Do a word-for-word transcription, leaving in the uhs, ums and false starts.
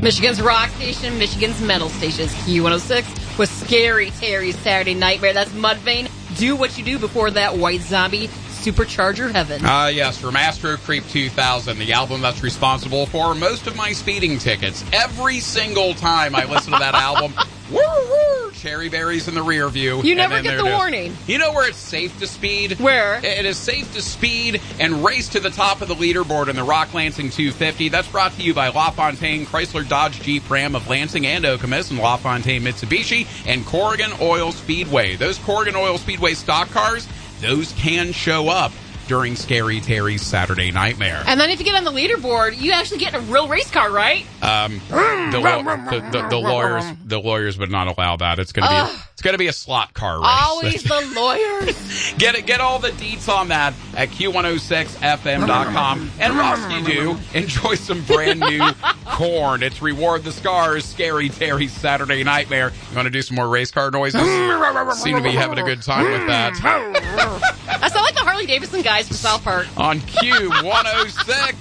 Michigan's rock station, Michigan's metal station is Q one oh six with Scary Terry's Saturday Nightmare. That's Mudvayne. Do what you do before that White Zombie. Supercharger Heaven. Ah, uh, yes, from Astro Creep two thousand, the album that's responsible for most of my speeding tickets. Every single time I listen to that album, woo, woo, cherry berries in the rear view. You never get the warning. You know where it's safe to speed? Where? It is safe to speed and race to the top of the leaderboard in the Rock Lansing two fifty. That's brought to you by LaFontaine, Chrysler Dodge Jeep Ram of Lansing and Okemos, and LaFontaine Mitsubishi, and Corrigan Oil Speedway. Those Corrigan Oil Speedway stock cars, those can show up during Scary Terry's Saturday Nightmare. And then if you get on the leaderboard, you actually get a real race car, right? Um, the, lo- the, the, the lawyers, the lawyers would not allow that. It's going to be, a, it's going to be a slot car race. Always the lawyers. Get it, get all the deets on that at Q one oh six F M dot com. And Rusty do enjoy some brand new corn. It's Reward the Scars, Scary Terry's Saturday Nightmare. You want to do some more race car noises? Seem to be having a good time with that. I sound like the Harley Davidson guys from South Park. On Q one oh six.